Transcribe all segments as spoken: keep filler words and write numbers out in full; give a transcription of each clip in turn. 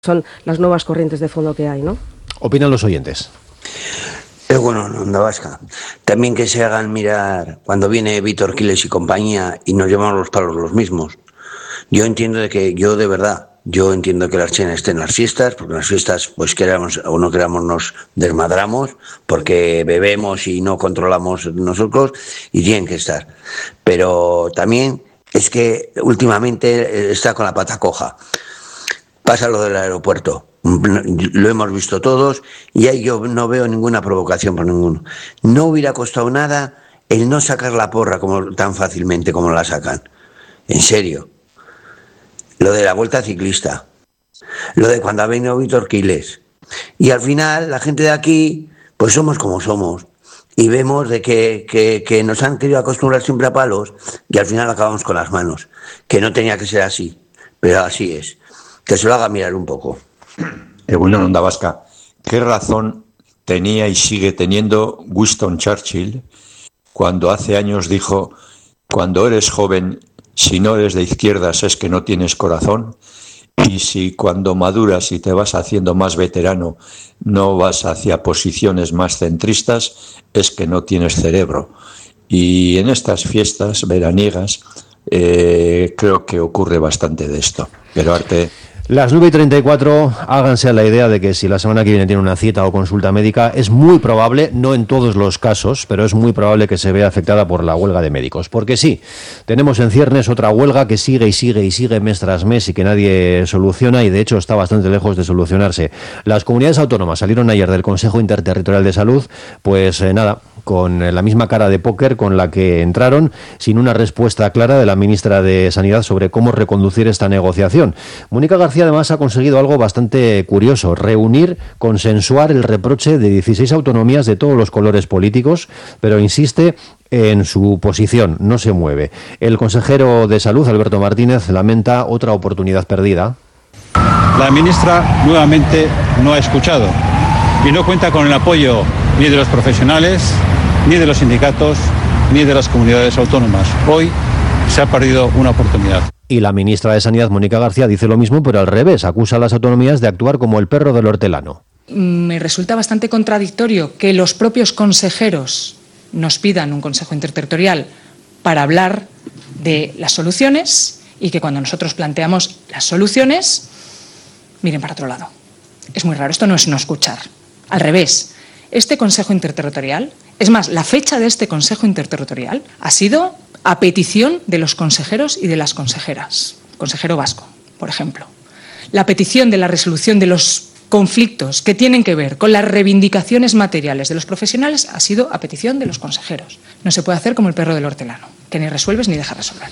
son las nuevas corrientes de fondo que hay, ¿no? Opinan los oyentes. Es bueno en Onda Vasca. También que se hagan mirar cuando viene Víctor Quiles y compañía y nos llevamos los palos los mismos. Yo entiendo de que, yo de verdad, yo entiendo que la Archena esté en las fiestas, porque en las fiestas, pues queramos o no queramos, nos desmadramos, porque bebemos y no controlamos nosotros, y tienen que estar. Pero también es que últimamente está con la pata coja. Pasa lo del aeropuerto, lo hemos visto todos y ahí yo no veo ninguna provocación por ninguno. No hubiera costado nada el no sacar la porra como tan fácilmente como la sacan. En serio. Lo de la vuelta ciclista, lo de cuando ha venido Víctor Quiles. Y al final la gente de aquí, pues somos como somos. Y vemos de que, que, que nos han querido acostumbrar siempre a palos y al final acabamos con las manos. Que no tenía que ser así, pero así es. Que se lo haga mirar un poco. Egunon Onda Vasca, ¿qué razón tenía y sigue teniendo Winston Churchill cuando hace años dijo: cuando eres joven, si no eres de izquierdas es que no tienes corazón, y si cuando maduras y te vas haciendo más veterano no vas hacia posiciones más centristas, es que no tienes cerebro? Y en estas fiestas veraniegas eh, creo que ocurre bastante de esto. Pero Arte... Las nueve y treinta y cuatro, háganse a la idea de que si la semana que viene tiene una cita o consulta médica, es muy probable, no en todos los casos, pero es muy probable que se vea afectada por la huelga de médicos. Porque sí, tenemos en ciernes otra huelga que sigue y sigue y sigue mes tras mes y que nadie soluciona, y de hecho está bastante lejos de solucionarse. Las comunidades autónomas salieron ayer del Consejo Interterritorial de Salud, pues eh, nada, con la misma cara de póker con la que entraron, sin una respuesta clara de la ministra de Sanidad sobre cómo reconducir esta negociación. Mónica García además ha conseguido algo bastante curioso: reunir, consensuar el reproche de dieciséis autonomías de todos los colores políticos, pero insiste en su posición, no se mueve. El consejero de Salud, Alberto Martínez, lamenta otra oportunidad perdida. La ministra nuevamente no ha escuchado y no cuenta con el apoyo ni de los profesionales, ni de los sindicatos, ni de las comunidades autónomas. Hoy se ha perdido una oportunidad. Y la ministra de Sanidad, Mónica García, dice lo mismo, pero al revés, acusa a las autonomías de actuar como el perro del hortelano. Me resulta bastante contradictorio que los propios consejeros nos pidan un consejo interterritorial para hablar de las soluciones y que cuando nosotros planteamos las soluciones miren para otro lado. Es muy raro, esto no es no escuchar. Al revés, este consejo interterritorial, es más, la fecha de este consejo interterritorial ha sido a petición de los consejeros y de las consejeras. Consejero vasco, por ejemplo. La petición de la resolución de los conflictos que tienen que ver con las reivindicaciones materiales de los profesionales ha sido a petición de los consejeros. No se puede hacer como el perro del hortelano, que ni resuelves ni dejas resolver.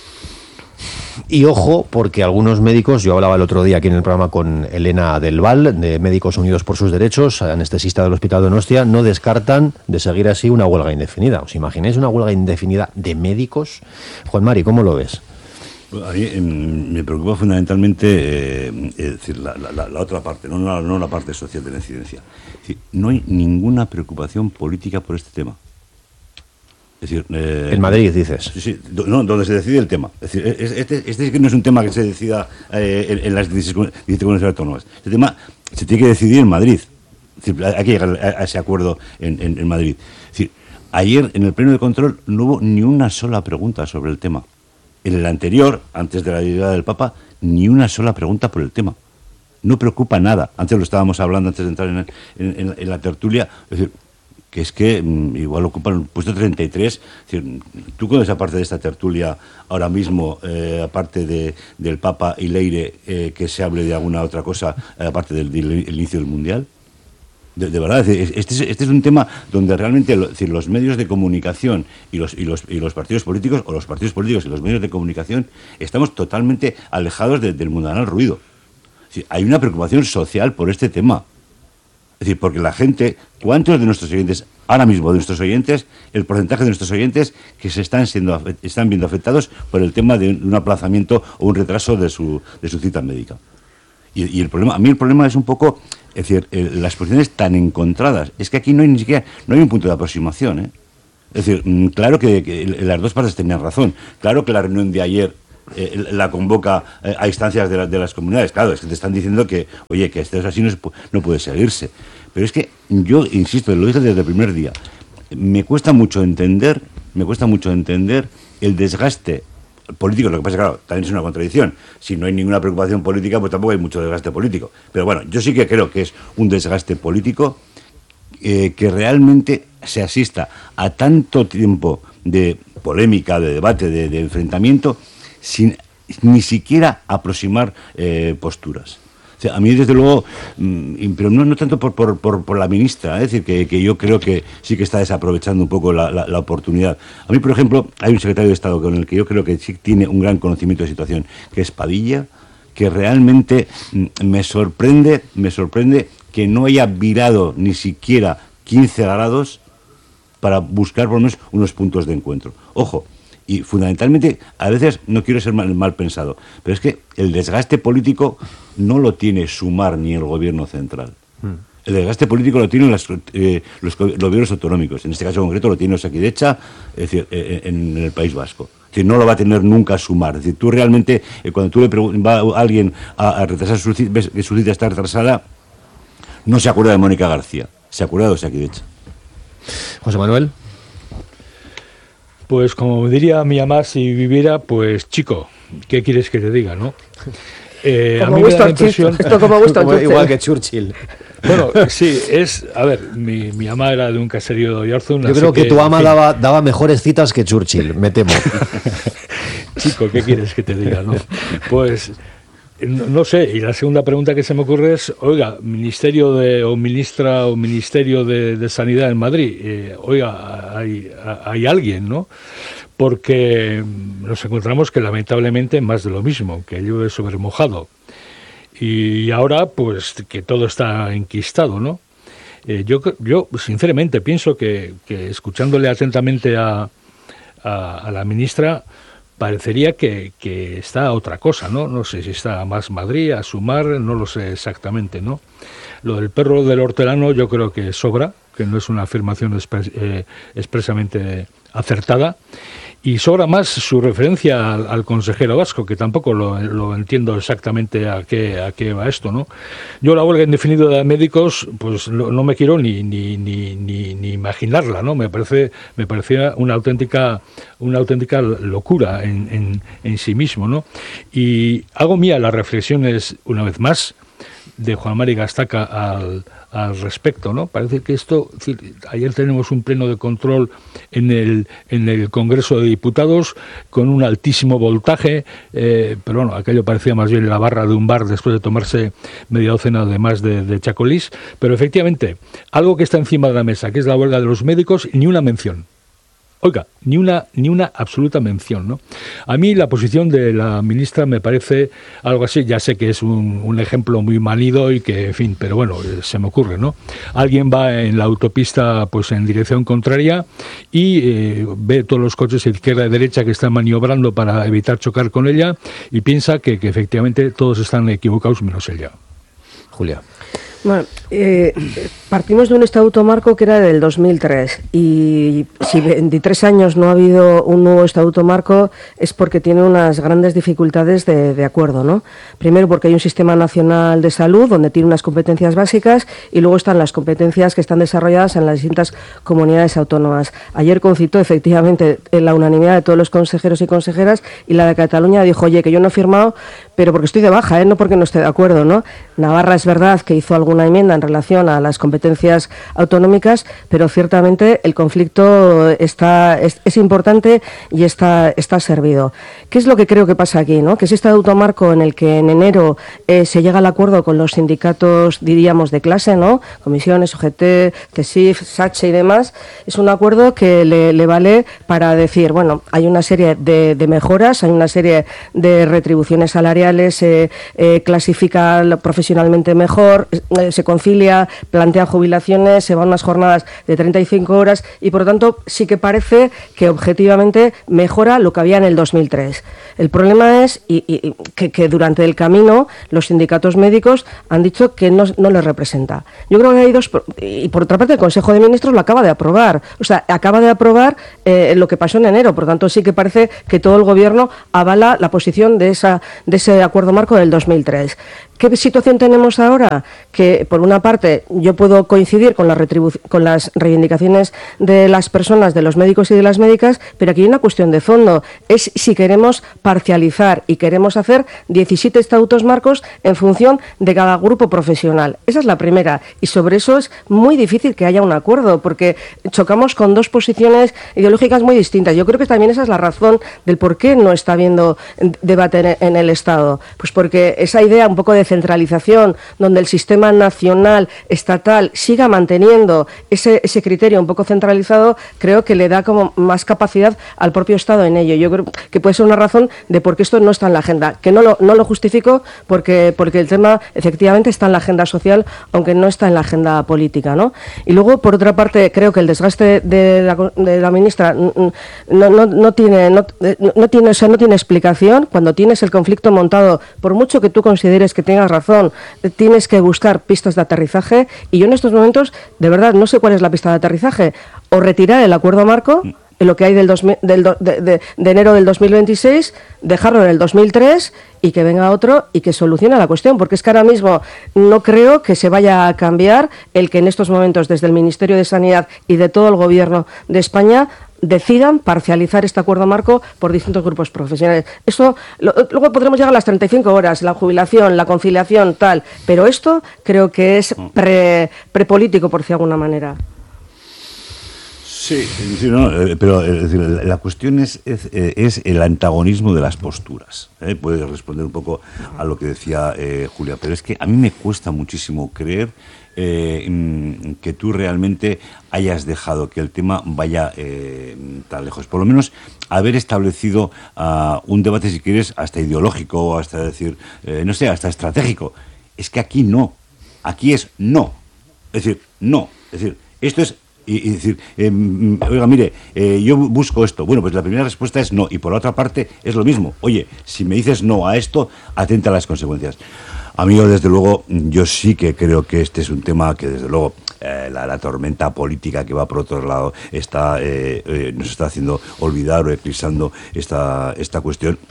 Y ojo, porque algunos médicos, yo hablaba el otro día aquí en el programa con Elena del Val, de Médicos Unidos por sus Derechos, anestesista del Hospital Donostia, no descartan de seguir así una huelga indefinida. ¿Os imagináis una huelga indefinida de médicos? Juan Mari, ¿cómo lo ves? A mí eh, me preocupa fundamentalmente eh, es decir, la, la, la otra parte, no, no, no la parte social de la incidencia. Es decir, no hay ninguna preocupación política por este tema. Es decir, eh, en Madrid, dices. Sí, sí, no, donde se decide el tema. Es decir, este, este no es un tema que se decida eh, en, en las dieciséis comunidades autónomas. Este tema se tiene que decidir en Madrid. Es decir, hay que llegar a, a ese acuerdo en, en, en Madrid. Es decir, ayer en el pleno de control no hubo ni una sola pregunta sobre el tema. En el anterior, antes de la llegada del Papa, ni una sola pregunta por el tema. No preocupa nada. Antes lo estábamos hablando, antes de entrar en, en, en, en la tertulia. Es decir, que es que um, igual ocupan el puesto treinta y tres. Es decir, tú con esa parte de esta tertulia, ahora mismo, eh, aparte de, del Papa y Leire, eh, que se hable de alguna otra cosa, eh, aparte del, del inicio del Mundial. De, de verdad, este es, este es un tema donde realmente lo, es decir, los medios de comunicación y los, y, los, y los partidos políticos, o los partidos políticos y los medios de comunicación, estamos totalmente alejados de, del mundanal ruido. Es decir, hay una preocupación social por este tema. Es decir, porque la gente, ¿cuántos de nuestros oyentes, ahora mismo de nuestros oyentes, el porcentaje de nuestros oyentes que se están siendo están viendo afectados por el tema de un aplazamiento o un retraso de su, de su cita médica? Y, y el problema, a mí el problema es un poco, es decir, eh, las posiciones tan encontradas. Es que aquí no hay ni siquiera, no hay un punto de aproximación, ¿eh? Es decir, claro que, que las dos partes tenían razón. Claro que la reunión de ayer eh, la convoca eh, a instancias de, la, de las comunidades. Claro, es que te están diciendo que, oye, que esto es así, no, no puede seguirse. Pero es que yo, insisto, lo dije desde el primer día, me cuesta mucho entender, me cuesta mucho entender el desgaste político. Lo que pasa es que, claro, también es una contradicción. Si no hay ninguna preocupación política, pues tampoco hay mucho desgaste político. Pero bueno, yo sí que creo que es un desgaste político eh, que realmente se asista a tanto tiempo de polémica, de debate, de, de enfrentamiento, sin ni siquiera aproximar eh, posturas. O sea, a mí, desde luego, mmm, pero no, no tanto por, por, por, por la ministra, es decir, que, que yo creo que sí que está desaprovechando un poco la, la, la oportunidad. A mí, por ejemplo, hay un secretario de Estado con el que yo creo que sí tiene un gran conocimiento de situación, que es Padilla, que realmente mmm, me sorprende, me sorprende que no haya virado ni siquiera quince grados para buscar por lo menos unos puntos de encuentro. Ojo, y fundamentalmente, a veces no quiero ser mal, mal pensado, pero es que el desgaste político no lo tiene Sumar ni el gobierno central. Mm. El desgaste político lo tienen las, eh, los, los gobiernos autonómicos. En este caso concreto lo tiene Osakidecha, es decir, eh, en, en el País Vasco. Es decir, no lo va a tener nunca Sumar. Es decir, tú realmente, eh, cuando tú le preguntas a alguien a, a retrasar su cita, ves que su cita está retrasada, no se acuerda de Mónica García, se acuerda de Osakidecha. José Manuel. Pues como diría mi mamá si viviera, pues chico, ¿qué quieres que te diga, no? Eh, como a mí me da la impresión... Esto como Winston como, igual que Churchill. Bueno, sí, es... A ver, mi, mi ama era de un caserío de Oyarzún. Yo creo que, que tu ama en fin, daba, daba mejores citas que Churchill, me temo. Chico, ¿qué quieres que te diga, no? Pues... No, no sé, y la segunda pregunta que se me ocurre es, oiga, ministerio de, o ministra o ministerio de, de Sanidad en Madrid, eh, oiga, hay, hay alguien, ¿no? Porque nos encontramos que lamentablemente más de lo mismo, que llueve sobre mojado. Y ahora, pues, que todo está enquistado, ¿no? Eh, yo, yo, sinceramente, pienso que, que escuchándole atentamente a, a, a la ministra, parecería que, que está a otra cosa, ¿no? No sé si está a Más Madrid, a Sumar, no lo sé exactamente, ¿no? Lo del perro del hortelano yo creo que sobra, que no es una afirmación expres, eh, expresamente acertada, y sobra más su referencia al, al consejero vasco, que tampoco lo, lo entiendo exactamente a qué, a qué va esto, ¿no? Yo la huelga indefinida de médicos, pues no, no me quiero ni, ni, ni, ni, ni imaginarla, ¿no? Me parece, me parecía una auténtica, una auténtica locura en, en, en sí mismo, ¿no? Y hago mía las reflexiones, una vez más, de Juan Mari Gastaca al, al respecto, ¿no? Parece que esto, es decir, ayer tenemos un pleno de control en el en el Congreso de Diputados con un altísimo voltaje, eh, pero bueno, aquello parecía más bien la barra de un bar después de tomarse media docena de más de, de chacolís, pero efectivamente, algo que está encima de la mesa, que es la huelga de los médicos, ni una mención. Oiga, ni una ni una absoluta mención, ¿no? A mí la posición de la ministra me parece algo así, ya sé que es un, un ejemplo muy manido y que, en fin, pero bueno, se me ocurre, ¿no? Alguien va en la autopista pues en dirección contraria y eh, ve todos los coches de izquierda y derecha que están maniobrando para evitar chocar con ella y piensa que, que efectivamente todos están equivocados menos ella. Julia. Bueno, eh, partimos de un estatuto marco que era del dos mil tres y si veintitrés años no ha habido un nuevo estatuto marco es porque tiene unas grandes dificultades de, de acuerdo, ¿no? Primero porque hay un sistema nacional de salud donde tiene unas competencias básicas y luego están las competencias que están desarrolladas en las distintas comunidades autónomas. Ayer concitó efectivamente la unanimidad de todos los consejeros y consejeras y la de Cataluña dijo, oye, que yo no he firmado, pero porque estoy de baja, ¿eh? No porque no esté de acuerdo, ¿no? Navarra es verdad que hizo algo una enmienda en relación a las competencias autonómicas, pero ciertamente el conflicto está es, es importante y está está servido. ¿Qué es lo que creo que pasa aquí, no? Que ese estatuto marco en el que en enero eh, se llega al acuerdo con los sindicatos, diríamos, de clase, ¿no? Comisiones, O G T, CESIF, SACHE y demás, es un acuerdo que le, le vale para decir, bueno, hay una serie de, de mejoras, hay una serie de retribuciones salariales territoriales, se eh, clasifica profesionalmente mejor, eh, se concilia, plantea jubilaciones, se van unas jornadas de treinta y cinco horas y, por lo tanto, sí que parece que objetivamente mejora lo que había en el dos mil tres. El problema es y, y, que, que durante el camino los sindicatos médicos han dicho que no, no les representa. Yo creo que hay dos, y por otra parte el Consejo de Ministros lo acaba de aprobar, o sea, acaba de aprobar eh, lo que pasó en enero, por lo tanto sí que parece que todo el Gobierno avala la posición de, esa, de ese acuerdo marco del dos mil tres. ¿Qué situación tenemos ahora? Que, por una parte, yo puedo coincidir con, la retribu- con las reivindicaciones de las personas, de los médicos y de las médicas, pero aquí hay una cuestión de fondo. Es si queremos parcializar y queremos hacer diecisiete estatutos marcos en función de cada grupo profesional. Esa es la primera. Y sobre eso es muy difícil que haya un acuerdo, porque chocamos con dos posiciones ideológicas muy distintas. Yo creo que también esa es la razón del por qué no está habiendo debate en el Estado. Pues porque esa idea un poco de centralización, donde el sistema nacional, estatal, siga manteniendo ese, ese criterio un poco centralizado, creo que le da como más capacidad al propio Estado en ello. Yo creo que puede ser una razón de por qué esto no está en la agenda, que no lo, no lo justifico porque, porque el tema efectivamente está en la agenda social, aunque no está en la agenda política, ¿no? Y luego, por otra parte, creo que el desgaste de la, de la ministra no, no, no tiene, no, no tiene, o sea, no tiene explicación. Cuando tienes el conflicto montado, por mucho que tú consideres que tengas razón, tienes que buscar pistas de aterrizaje, y yo en estos momentos, de verdad, no sé cuál es la pista de aterrizaje. O retirar el acuerdo marco, en lo que hay del, dos mil, del do, de, de, de enero del dos mil veintiséis, dejarlo en el dos mil tres y que venga otro y que solucione la cuestión, porque es que ahora mismo no creo que se vaya a cambiar el que en estos momentos desde el Ministerio de Sanidad y de todo el Gobierno de España decidan parcializar este acuerdo marco por distintos grupos profesionales. Eso lo, luego podremos llegar a las treinta y cinco horas, la jubilación, la conciliación, tal, pero esto creo que es pre, prepolítico, por decirlo de alguna manera. Sí, sí, no, eh, pero eh, es decir, la cuestión es, es, eh, es el antagonismo de las posturas. ¿eh? Puedes responder un poco a lo que decía eh, Julia, pero es que a mí me cuesta muchísimo creer eh, que tú realmente hayas dejado que el tema vaya eh, tan lejos. Por lo menos haber establecido uh, un debate, si quieres, hasta ideológico, hasta decir, eh, no sé, hasta estratégico. Es que aquí no. Aquí es no. Es decir, no. Es decir, esto es... Y, y decir, eh, oiga, mire, eh, yo busco esto. Bueno, pues la primera respuesta es no. Y por la otra parte es lo mismo. Oye, si me dices no a esto, atenta a las consecuencias. Amigo, desde luego, yo sí que creo que este es un tema que, desde luego, eh, la, la tormenta política que va por otro lado está, eh, eh, nos está haciendo olvidar o eclipsando esta, esta cuestión.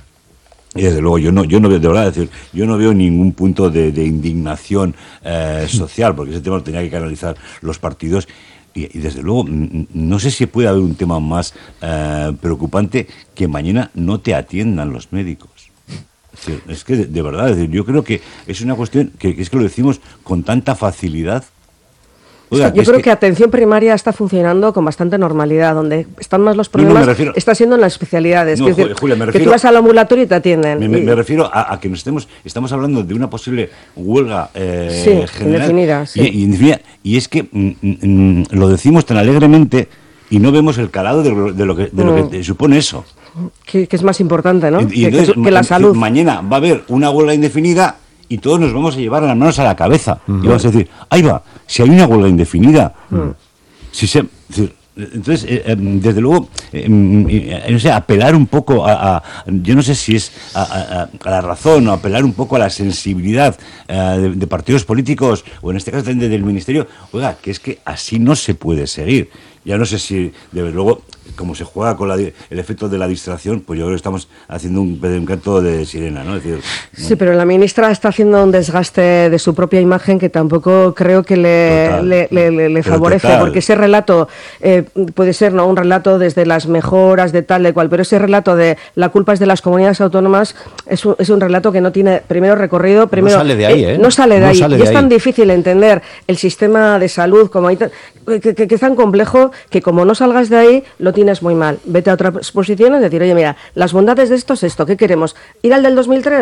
Y desde luego yo no yo no veo, de verdad, decir, yo no veo ningún punto de, de indignación eh, social, porque ese tema lo tenía que canalizar los partidos. Y, y desde luego, no sé si puede haber un tema más eh, preocupante que mañana no te atiendan los médicos. Es, decir, es que, de, de verdad, es decir, yo creo que es una cuestión que, que es que lo decimos con tanta facilidad. Oiga, yo creo que... que atención primaria está funcionando con bastante normalidad. Donde están más los problemas, no, no, refiero... está siendo en las especialidades. No, es decir, Julia, me refiero... que tú vas al ambulatorio y te atienden. Me, me, y... me refiero a, a que nos estemos, estamos hablando de una posible huelga eh, sí, general. Indefinida, sí. Y, indefinida, y es que mm, mm, lo decimos tan alegremente y no vemos el calado de lo, de lo, que, de lo mm. que supone eso. Que, que es más importante, ¿no? Y, y que, entonces, que, que la salud. Mañana va a haber una huelga indefinida y todos nos vamos a llevar las manos a la cabeza. Uh-huh. Y vamos a decir, ahí va, si hay una huelga indefinida, uh-huh. si se... Si, entonces, eh, eh, desde luego, eh, eh, no sé, apelar un poco a, a yo no sé si es a, a, a la razón o apelar un poco a la sensibilidad eh, de, de partidos políticos, o en este caso también del Ministerio, oiga, que es que así no se puede seguir. Ya no sé si, desde luego, como se juega con la, el efecto de la distracción, pues yo creo que estamos haciendo un, un canto de sirena, ¿no? Es decir, sí, pero la ministra está haciendo un desgaste de su propia imagen que tampoco creo que le, total, le, le, le, le favorece, total. Porque ese relato eh, puede ser, ¿no?, un relato desde las mejoras de tal de cual, pero ese relato de la culpa es de las comunidades autónomas es un, es un relato que no tiene primero recorrido, primero no sale de ahí, ¿eh? eh no sale de no ahí, sale y de es ahí. Tan difícil entender el sistema de salud como hay, que, que, que es tan complejo que como no salgas de ahí lo tienes muy mal. Vete a otras posiciones y decir, oye, mira, las bondades de esto es esto, ¿qué queremos? ¿Ir al del dos mil tres?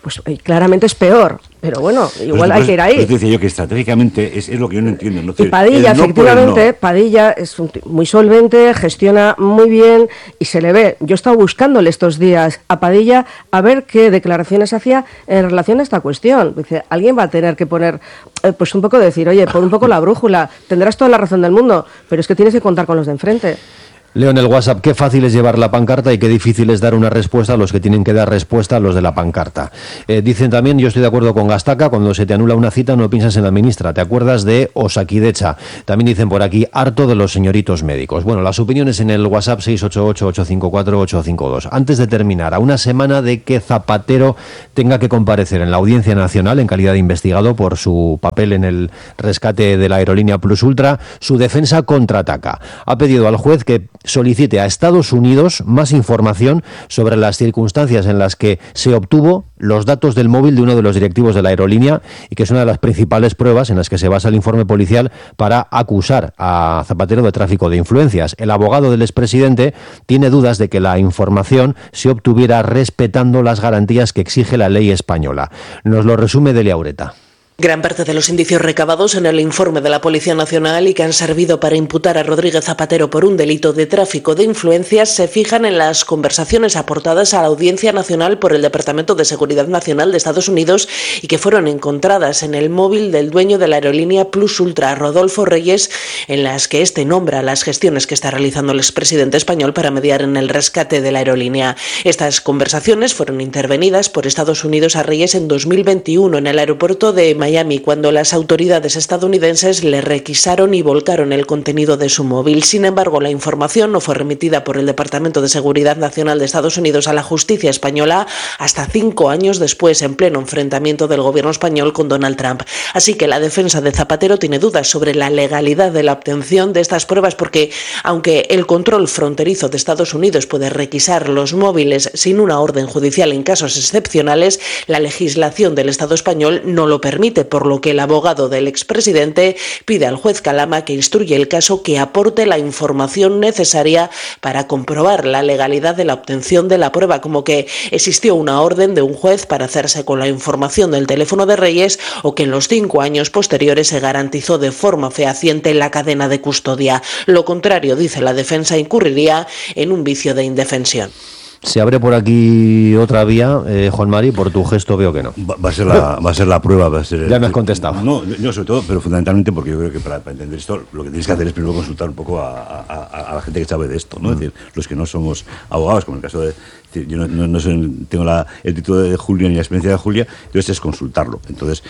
pues claramente es peor. Pero bueno, igual pues, hay que ir ahí. Pues decía yo que estratégicamente es, es lo que yo no entiendo. ¿no? Y Padilla, no efectivamente, no. Padilla es un muy solvente, gestiona muy bien y se le ve. Yo he estado buscándole estos días a Padilla a ver qué declaraciones hacía en relación a esta cuestión. Dice, alguien va a tener que poner, eh, pues un poco decir, oye, pon un poco la brújula, tendrás toda la razón del mundo, pero es que tienes que contar con los de enfrente. Leo en el WhatsApp, qué fácil es llevar la pancarta y qué difícil es dar una respuesta a los que tienen que dar respuesta a los de la pancarta. Eh, dicen también, yo estoy de acuerdo con Gastaca, cuando se te anula una cita no piensas en la ministra, te acuerdas de Osakidecha. También dicen por aquí, harto de los señoritos médicos. Bueno, las opiniones en el WhatsApp seis ocho ocho, ocho cinco cuatro, ocho cinco dos. Antes de terminar, a una semana de que Zapatero tenga que comparecer en la Audiencia Nacional en calidad de investigado por su papel en el rescate de la aerolínea Plus Ultra, su defensa contraataca. Ha pedido al juez que solicite a Estados Unidos más información sobre las circunstancias en las que se obtuvo los datos del móvil de uno de los directivos de la aerolínea y que es una de las principales pruebas en las que se basa el informe policial para acusar a Zapatero de tráfico de influencias. El abogado del expresidente tiene dudas de que la información se obtuviera respetando las garantías que exige la ley española. Nos lo resume Delia Ureta. Gran parte de los indicios recabados en el informe de la Policía Nacional y que han servido para imputar a Rodríguez Zapatero por un delito de tráfico de influencias se fijan en las conversaciones aportadas a la Audiencia Nacional por el Departamento de Seguridad Nacional de Estados Unidos y que fueron encontradas en el móvil del dueño de la aerolínea Plus Ultra, Rodolfo Reyes, en las que este nombra las gestiones que está realizando el expresidente español para mediar en el rescate de la aerolínea. Estas conversaciones fueron intervenidas por Estados Unidos a Reyes en dos mil veintiuno en el aeropuerto de Miami. Miami, cuando las autoridades estadounidenses le requisaron y volcaron el contenido de su móvil. Sin embargo, la información no fue remitida por el Departamento de Seguridad Nacional de Estados Unidos a la justicia española hasta cinco años después, en pleno enfrentamiento del gobierno español con Donald Trump. Así que la defensa de Zapatero tiene dudas sobre la legalidad de la obtención de estas pruebas porque, aunque el control fronterizo de Estados Unidos puede requisar los móviles sin una orden judicial en casos excepcionales, la legislación del Estado español no lo permite, por lo que el abogado del expresidente pide al juez Calama que instruya el caso que aporte la información necesaria para comprobar la legalidad de la obtención de la prueba, como que existió una orden de un juez para hacerse con la información del teléfono de Reyes o que en los cinco años posteriores se garantizó de forma fehaciente la cadena de custodia. Lo contrario, dice la defensa, incurriría en un vicio de indefensión. Se abre por aquí otra vía, eh, Juan Mari, por tu gesto veo que no. Va, va a ser la, va a ser la prueba, va a ser. Ya me has contestado. No, yo sobre todo, pero fundamentalmente porque yo creo que para, para entender esto, lo que tienes que hacer es primero consultar un poco a, a, a la gente que sabe de esto, ¿no? Mm. Es decir, los que no somos abogados, como en el caso de. Yo no, no, no soy, tengo la, el título de Julia ni la experiencia de Julia, entonces es consultarlo. Entonces,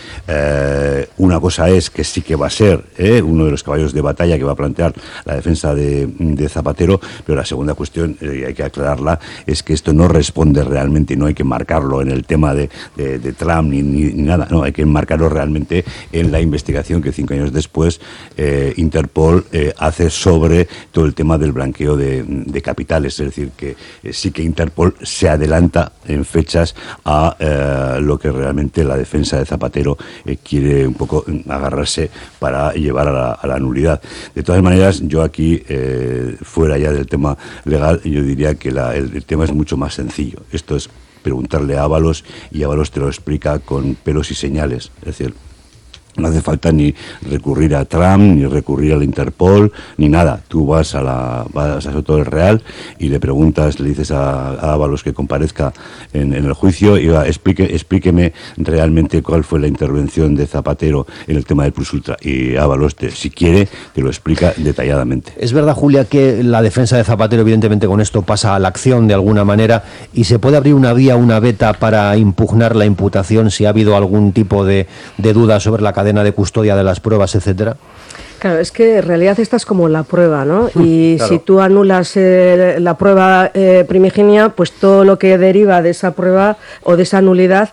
eh, una cosa es que sí que va a ser eh, uno de los caballos de batalla que va a plantear la defensa de, de Zapatero, pero la segunda cuestión, eh, hay que aclararla, es que esto no responde realmente, no hay que marcarlo en el tema de, de, de Trump ni, ni, ni nada, no, hay que marcarlo realmente en la investigación que cinco años después eh, Interpol eh, hace sobre todo el tema del blanqueo de, de capitales, es decir, que eh, sí que Interpol se adelanta en fechas a eh, lo que realmente la defensa de Zapatero eh, quiere un poco agarrarse para llevar a la, a la nulidad. De todas maneras, yo aquí, eh, fuera ya del tema legal, yo diría que la, el, el tema es mucho más sencillo. Esto es preguntarle a Ábalos y Ábalos te lo explica con pelos y señales. Es decir, no hace falta ni recurrir a Trump, ni recurrir al Interpol, ni nada. Tú vas a la vas a Soto del Real y le preguntas, le dices a, a Ábalos que comparezca en, en el juicio y va, explique, explíqueme realmente cuál fue la intervención de Zapatero en el tema del Plus Ultra. Y Ábalos, te, si quiere, te lo explica detalladamente. Es verdad, Julia, que la defensa de Zapatero, evidentemente, con esto pasa a la acción de alguna manera y se puede abrir una vía, una veta para impugnar la imputación si ha habido algún tipo de, de duda sobre la cadena de custodia de las pruebas, etcétera. Claro, es que en realidad esta es como la prueba, ¿no? Y claro, si tú anulas eh, la prueba eh, primigenia, pues todo lo que deriva de esa prueba o de esa nulidad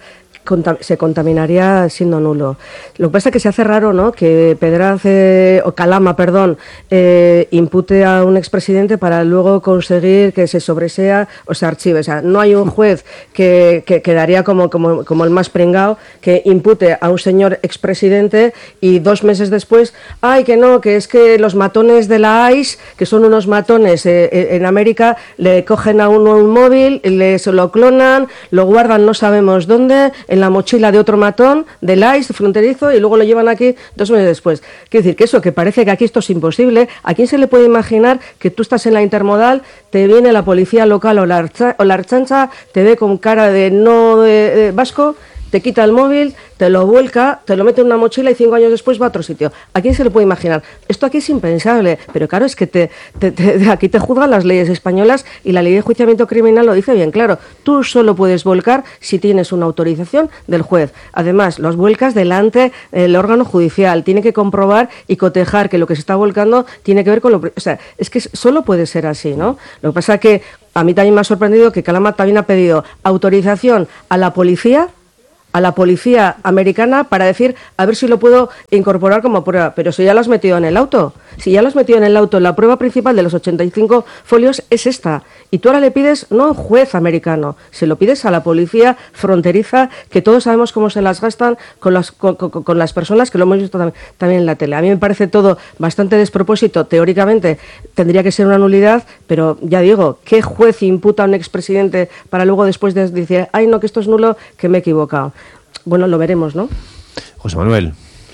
contam- se contaminaría siendo nulo. Lo que pasa es que se hace raro, ¿no?, que Pedraz, eh, o Calama, perdón, eh, impute a un expresidente para luego conseguir que se sobresea o se archive. O sea, no hay un juez que, que quedaría como, como, como el más pringao que impute a un señor expresidente y dos meses después, ay, que no, que es que los matones de la I C E, que son unos matones eh, en América, le cogen a uno un móvil, le, se lo clonan, lo guardan no sabemos dónde, en la mochila de otro matón del I C E fronterizo y luego lo llevan aquí dos meses después. Quiero decir que eso, que parece que aquí esto es imposible. ¿A quién se le puede imaginar que tú estás en la intermodal, te viene la policía local o la, archa, o la archancha, te ve con cara de no de, de vasco, te quita el móvil, te lo vuelca, te lo mete en una mochila y cinco años después va a otro sitio? ¿A quién se le puede imaginar? Esto aquí es impensable, pero claro, es que te, te, te, aquí te juzgan las leyes españolas y la ley de enjuiciamiento criminal lo dice bien claro. Tú solo puedes volcar si tienes una autorización del juez. Además, los vuelcas delante del órgano judicial. Tiene que comprobar y cotejar que lo que se está volcando tiene que ver con lo... O sea, es que solo puede ser así, ¿no? Lo que pasa es que a mí también me ha sorprendido que Calama también ha pedido autorización a la policía a la policía americana para decir a ver si lo puedo incorporar como prueba. Pero si ya lo has metido en el auto, si ya lo has metido en el auto, la prueba principal de los ochenta y cinco folios es esta. Y tú ahora le pides no a un juez americano, se lo pides a la policía fronteriza, que todos sabemos cómo se las gastan con las, con, con, con las personas, que lo hemos visto también, también en la tele. A mí me parece todo bastante despropósito. Teóricamente tendría que ser una nulidad, pero ya digo, ¿qué juez imputa a un expresidente para luego después de decir, ay no, que esto es nulo, que me he equivocado? Bueno, lo veremos, ¿no? José Manuel.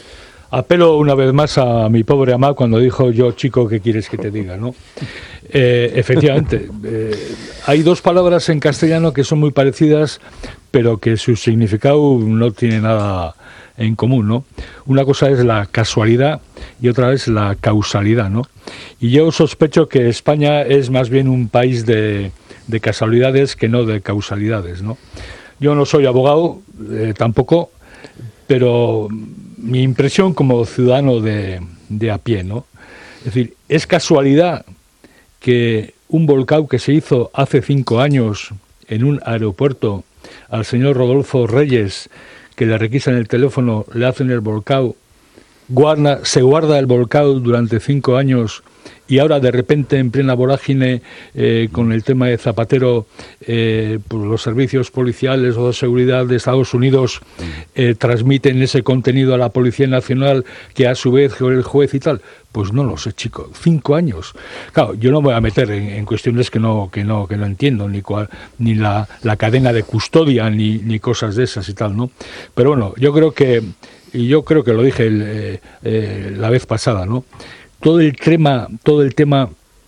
Apelo una vez más a mi pobre amá cuando dijo yo, chico, ¿qué quieres que te diga? ¿No? Eh, efectivamente, eh, hay dos palabras en castellano que son muy parecidas, pero que su significado no tiene nada en común, ¿no? Una cosa es la casualidad y otra es la causalidad, ¿no? Y yo sospecho que España es más bien un país de, de casualidades que no de causalidades, ¿no? Yo no soy abogado, eh, tampoco, pero mi impresión como ciudadano de, de a pie, ¿no? Es decir, es casualidad que un volcán que se hizo hace cinco años en un aeropuerto al señor Rodolfo Reyes, que le requisan el teléfono, le hacen el volcán, guarda, se guarda el volcán durante cinco años y ahora de repente en plena vorágine eh, con el tema de Zapatero, eh, pues los servicios policiales o de seguridad de Estados Unidos eh, transmiten ese contenido a la Policía Nacional, que a su vez el juez y tal. Pues no lo sé, chico, cinco años. Claro, yo no me voy a meter en, en cuestiones que no que no que no entiendo, ni cual, ni la, la cadena de custodia, ni, ni cosas de esas y tal, ¿no? Pero bueno, yo creo que, y yo creo que lo dije el, eh, eh, la vez pasada, ¿no? Todo el tema, todo el tema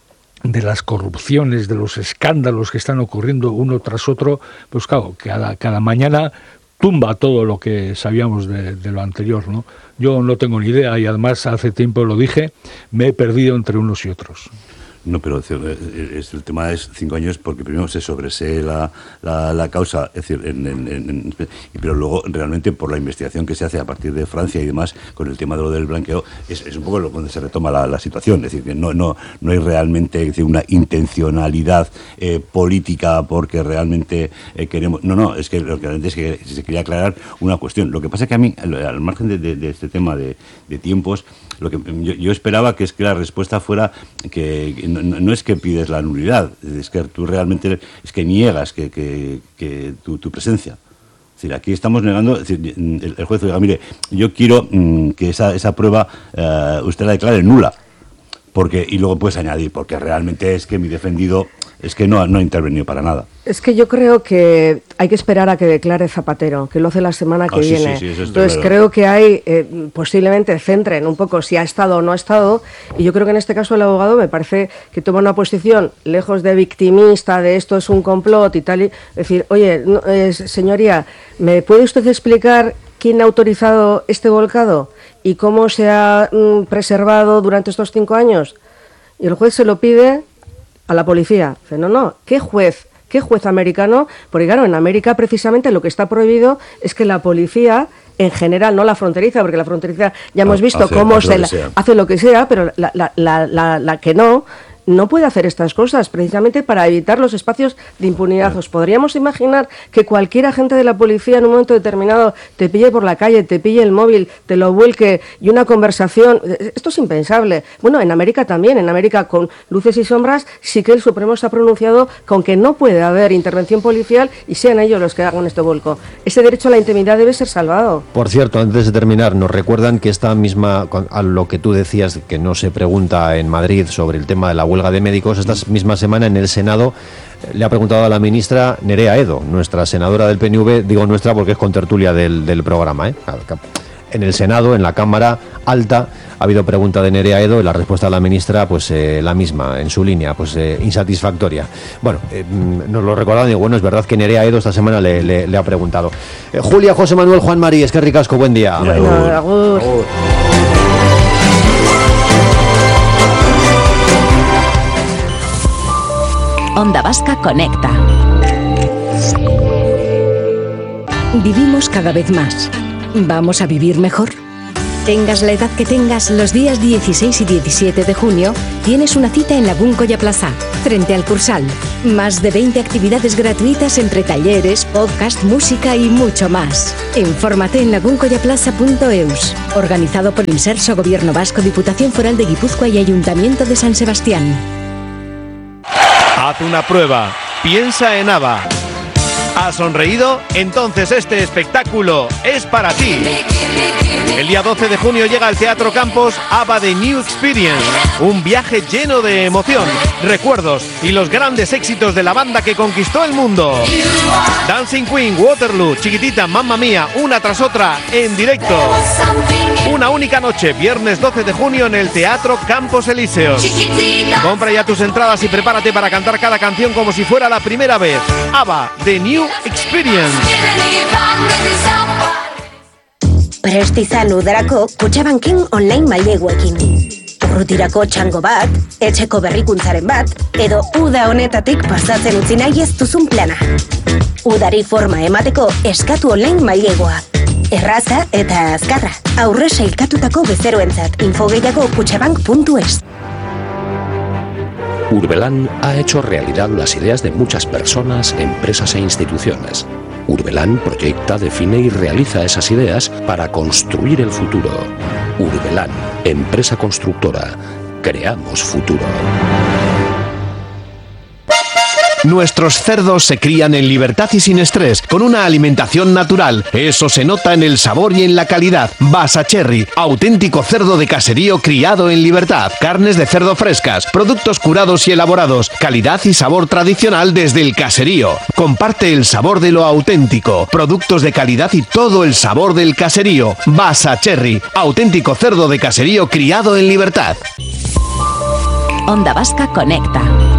de las corrupciones, de los escándalos que están ocurriendo uno tras otro, pues claro, cada, cada mañana tumba todo lo que sabíamos de, de lo anterior, ¿no? Yo no tengo ni idea y además hace tiempo lo dije, me he perdido entre unos y otros. No, pero es, es, el tema es cinco años porque primero se sobresee la, la, la causa, es decir, en, en, en, pero luego realmente por la investigación que se hace a partir de Francia y demás con el tema de lo del blanqueo, es, es un poco lo donde se retoma la, la situación, es decir, que no, no, no hay realmente es decir, una intencionalidad eh, política porque realmente eh, queremos... No, no, es que lo que es que se quería aclarar una cuestión. Lo que pasa es que a mí, al, al margen de, de, de este tema de, de tiempos, lo que yo, yo esperaba que es que la respuesta fuera que, que no, no es que pides la nulidad, es que tú realmente es que niegas que, que, que tu, tu presencia. Es decir, aquí estamos negando, es decir, el, el juez diga, mire, yo quiero mmm, que esa, esa prueba uh, usted la declare nula, porque y luego puedes añadir, porque realmente es que mi defendido es que no, no ha intervenido para nada. Es que yo creo que hay que esperar a que declare Zapatero, que lo hace la semana que oh, sí, viene. Sí, sí, Entonces claro. creo que hay, eh, posiblemente centren un poco si ha estado o no ha estado, y yo creo que en este caso el abogado me parece que toma una posición lejos de victimista, de esto es un complot y tal, y decir, oye, no, eh, señoría, ¿me puede usted explicar quién ha autorizado este volcado y cómo se ha mm, preservado durante estos cinco años? Y el juez se lo pide a la policía. Dice, no, no, ¿qué juez? ¿Qué juez americano? Porque claro, en América precisamente lo que está prohibido es que la policía, en general, no la fronteriza, porque la fronteriza ya hemos visto hace, cómo hace se lo la, que sea. hace lo que sea, pero la, la, la, la, la que no, no puede hacer estas cosas, precisamente para evitar los espacios de impunidad. ¿Os podríamos imaginar que cualquier agente de la policía en un momento determinado te pille por la calle, te pille el móvil, te lo vuelque y una conversación? Esto es impensable. Bueno, en América también, en América con luces y sombras, sí que el Supremo se ha pronunciado con que no puede haber intervención policial y sean ellos los que hagan este vuelco. Ese derecho a la intimidad debe ser salvado. Por cierto, antes de terminar, nos recuerdan que esta misma, a lo que tú decías, que no se pregunta en Madrid sobre el tema de la huelga de médicos, esta misma semana en el Senado le ha preguntado a la ministra Nerea Edo, nuestra senadora del P N V, digo nuestra porque es contertulia del, del programa, ¿eh? En el Senado, en la Cámara Alta, ha habido pregunta de Nerea Edo y la respuesta de la ministra, pues eh, la misma, en su línea, pues eh, insatisfactoria. Bueno, eh, nos lo recordaban y bueno, es verdad que Nerea Edo esta semana le, le, le ha preguntado. Eh, Julia, José Manuel, Juan Mari, es que ricasco, buen día. Bueno, agur. Agur. Onda Vasca conecta. Vivimos cada vez más. ¿Vamos a vivir mejor? Tengas la edad que tengas, los días dieciséis y diecisiete de junio tienes una cita en la Buncoya Plaza, frente al Cursal. Más de veinte actividades gratuitas entre talleres, podcast, música y mucho más. Infórmate en laguncoyaplaza punto eus. Organizado por Inserso, Gobierno Vasco, Diputación Foral de Guipúzcoa y Ayuntamiento de San Sebastián. Haz una prueba. Piensa en ABBA. ¿Has sonreído? Entonces este espectáculo es para ti. El día doce de junio llega al Teatro Campos ABBA The New Experience, un viaje lleno de emoción, recuerdos y los grandes éxitos de la banda que conquistó el mundo. Dancing Queen, Waterloo, Chiquitita, Mamma Mía, una tras otra en directo. Una única noche, viernes doce de junio en el Teatro Campos Elíseos. Compra ya tus entradas y prepárate para cantar cada canción como si fuera la primera vez. ABBA The New Experience. Prest izan udarako Kutxabanken online maileguekin. Urrutirako txango bat, etxeko berrikuntzaren bat, edo uda honetatik pasatzen utzi nahi ez duzun plana. Udari forma emateko eskatu online mailegoa. Erraza eta azkarra. Aurre sailkatutako bezeroentzat. Info gehiago kutxabank puntu es. Urbelan ha hecho realidad las ideas de muchas personas, empresas e instituciones. Urbelan proyecta, define y realiza esas ideas para construir el futuro. Urbelan, empresa constructora. Creamos futuro. Nuestros cerdos se crían en libertad y sin estrés, con una alimentación natural. Eso se nota en el sabor y en la calidad. Basacherry, auténtico cerdo de caserío criado en libertad. Carnes de cerdo frescas, productos curados y elaborados. Calidad y sabor tradicional desde el caserío. Comparte el sabor de lo auténtico. Productos de calidad y todo el sabor del caserío. Basacherry, auténtico cerdo de caserío criado en libertad. Onda Vasca conecta.